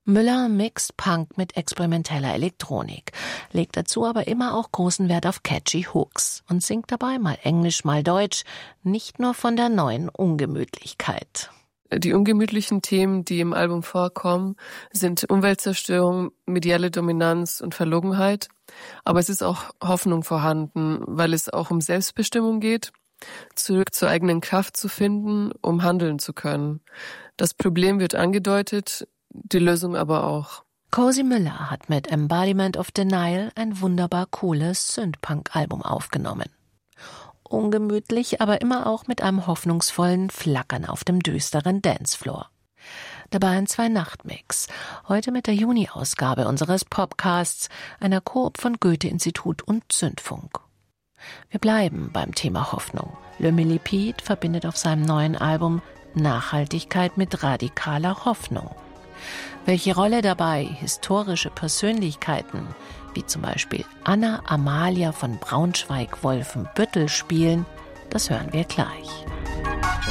Müller mixt Punk mit experimenteller Elektronik, legt dazu aber immer auch großen Wert auf catchy Hooks und singt dabei mal Englisch, mal Deutsch, nicht nur von der neuen Ungemütlichkeit. Die ungemütlichen Themen, die im Album vorkommen, sind Umweltzerstörung, mediale Dominanz und Verlogenheit. Aber es ist auch Hoffnung vorhanden, weil es auch um Selbstbestimmung geht, zurück zur eigenen Kraft zu finden, um handeln zu können. Das Problem wird angedeutet, die Lösung aber auch. Cozy Müller hat mit Embodiment of Denial ein wunderbar cooles Synthpunk-Album aufgenommen. Ungemütlich, aber immer auch mit einem hoffnungsvollen Flackern auf dem düsteren Dancefloor. Dabei ein 2-Nacht-Mix, heute mit der Juni-Ausgabe unseres Popcasts, einer Koop von Goethe-Institut und Zündfunk. Wir bleiben beim Thema Hoffnung. Le Millipede verbindet auf seinem neuen Album Nachhaltigkeit mit radikaler Hoffnung. Welche Rolle dabei historische Persönlichkeiten, wie zum Beispiel Anna Amalia von Braunschweig-Wolfenbüttel spielen, das hören wir gleich.